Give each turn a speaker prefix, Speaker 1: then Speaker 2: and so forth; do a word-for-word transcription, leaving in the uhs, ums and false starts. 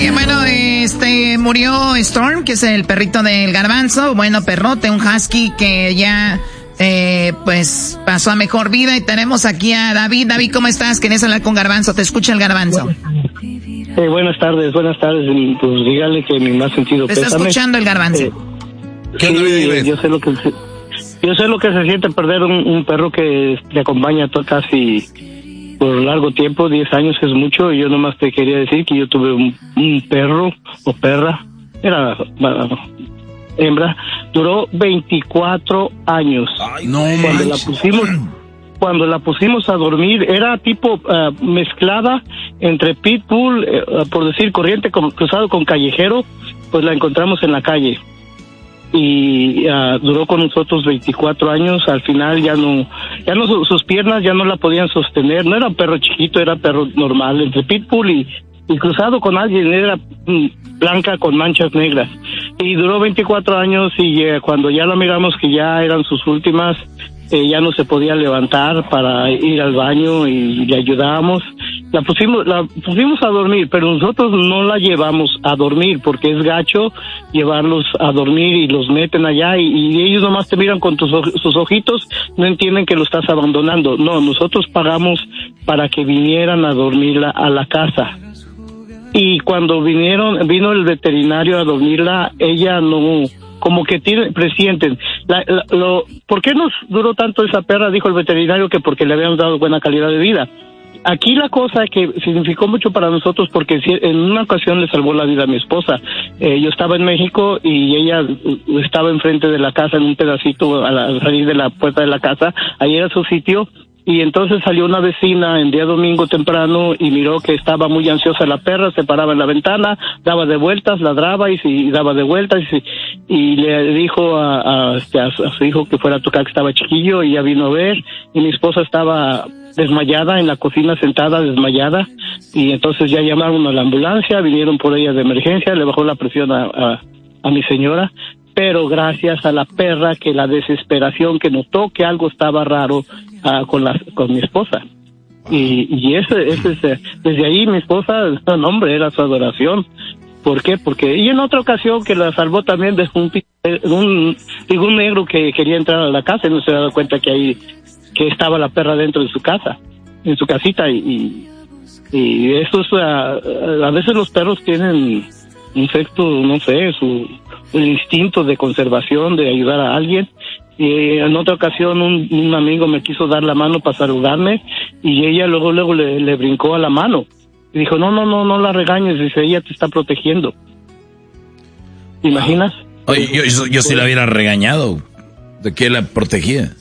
Speaker 1: Oye, bueno, este, murió Storm, que es el perrito del Garbanzo. Bueno, perrote, un husky que ya, eh, pues, pasó a mejor vida. Y tenemos aquí a David. David, ¿cómo estás? ¿Querés hablar con Garbanzo? Te escucha el Garbanzo.
Speaker 2: Eh, buenas tardes, buenas tardes. Pues dígale que mi más sentido
Speaker 1: Te está
Speaker 2: pésame.
Speaker 1: escuchando el Garbanzo.
Speaker 2: Eh, sí, yo sé lo que se, yo sé lo que se siente perder un, un perro que te acompaña todo casi por largo tiempo. Diez años es mucho. Y yo nomás te quería decir que yo tuve un, un perro o perra, era uh, hembra, duró veinticuatro años.
Speaker 3: Ay, no,
Speaker 2: cuando
Speaker 3: manches.
Speaker 2: la pusimos cuando la pusimos a dormir era tipo uh, mezclada entre pitbull, uh, por decir corriente, con, cruzado con callejero. Pues la encontramos en la calle y uh, duró con nosotros veinticuatro años. Al final ya no, ya no sus piernas ya no la podían sostener. No era un perro chiquito, era perro normal, entre pitbull y, y cruzado con alguien. Era mm, blanca con manchas negras y duró veinticuatro años. Y uh, cuando ya la miramos que ya eran sus últimas, eh, ya no se podía levantar para ir al baño y le ayudábamos. La pusimos, la pusimos a dormir, pero nosotros no la llevamos a dormir porque es gacho llevarlos a dormir y los meten allá y, y ellos nomás te miran con tus, sus ojitos, no entienden que lo estás abandonando. No, nosotros pagamos para que vinieran a dormirla a la casa. Y cuando vinieron, vino el veterinario a dormirla, ella no, como que tiene, presienten. La, la, lo, ¿Por qué nos duró tanto esa perra? Dijo el veterinario que porque le habíamos dado buena calidad de vida. Aquí la cosa que significó mucho para nosotros porque en una ocasión le salvó la vida a mi esposa. Eh, yo estaba en México y ella estaba enfrente de la casa en un pedacito al salir de la puerta de la casa. Ahí era su sitio. Y entonces salió una vecina en día domingo temprano y miró que estaba muy ansiosa la perra, se paraba en la ventana, daba de vueltas, ladraba y, y daba de vueltas y, y le dijo a, a, a, a su hijo que fuera a tocar, que estaba chiquillo, y ella vino a ver y mi esposa estaba desmayada en la cocina, sentada desmayada, y entonces ya llamaron a la ambulancia, vinieron por ella de emergencia, le bajó la presión a, a, a mi señora. Pero gracias a la perra, que la desesperación que notó que algo estaba raro uh, con la con mi esposa. Y, y ese, ese, ese, desde ahí mi esposa, no, hombre, era su adoración. ¿Por qué? Porque, y en otra ocasión que la salvó también de un, un, un negro que quería entrar a la casa y no se había dado cuenta que ahí, que estaba la perra dentro de su casa, en su casita, y, y, y eso es, uh, a veces los perros tienen un efecto, no sé, su el instinto de conservación, de ayudar a alguien. Y en otra ocasión un, un amigo me quiso dar la mano para saludarme y ella luego luego le, le brincó a la mano y dijo, no, no, no, no la regañes, dice, ella te está protegiendo. ¿Te imaginas?
Speaker 3: Oye, yo, yo, yo sí la hubiera regañado. ¿De qué la protegía?